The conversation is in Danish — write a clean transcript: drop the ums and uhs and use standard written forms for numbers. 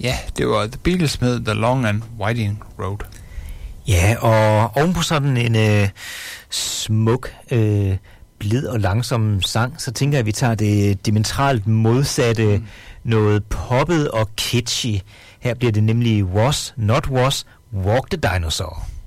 Ja, det var The Beatles med The Long and Winding Road. Ja, og ovenpå sådan en smuk, blid og langsom sang, så tænker jeg, at vi tager det diametralt modsatte, noget poppet og kitschy. Her bliver det nemlig Was Not Was, Walk the Dinosaur.